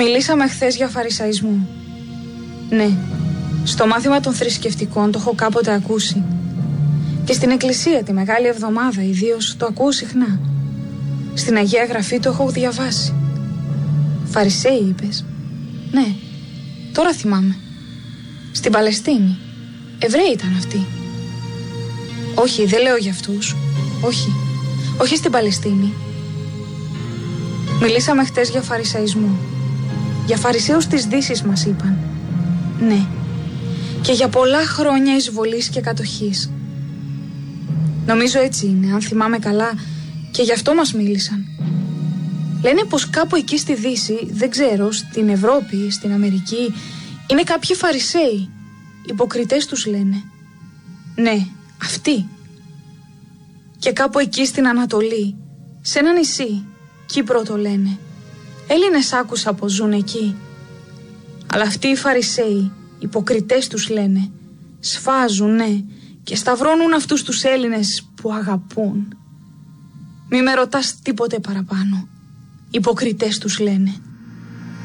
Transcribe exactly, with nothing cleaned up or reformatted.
Μιλήσαμε χθες για φαρισαϊσμό. Ναι, στο μάθημα των θρησκευτικών το έχω κάποτε ακούσει. Και στην εκκλησία τη Μεγάλη Εβδομάδα ιδίως το ακούω συχνά. Στην Αγία Γραφή το έχω διαβάσει. Φαρισαίοι είπες? Ναι, τώρα θυμάμαι. Στην Παλαιστίνη. Εβραίοι ήταν αυτοί. Όχι, δεν λέω για αυτούς. Όχι, όχι στην Παλαιστίνη. Μιλήσαμε χτες για φαρισαϊσμό. Για φαρισαίους της Δύσης μας είπαν. Ναι. Και για πολλά χρόνια εισβολής και κατοχής. Νομίζω έτσι είναι, αν θυμάμαι καλά, και γι' αυτό μας μίλησαν. Λένε πως κάπου εκεί στη Δύση, δεν ξέρω, στην Ευρώπη, στην Αμερική, είναι κάποιοι φαρισαίοι. Υποκριτές τους λένε. Ναι, αυτοί. Και κάπου εκεί στην Ανατολή, σε ένα νησί, Κύπρο το λένε. Έλληνες άκουσα πως ζουν εκεί. Αλλά αυτοί οι φαρισαίοι, υποκριτές τους λένε, σφάζουν, ναι, και σταυρώνουν αυτούς τους Έλληνες που αγαπούν. Μη με ρωτάς τίποτε παραπάνω. Υποκριτές τους λένε.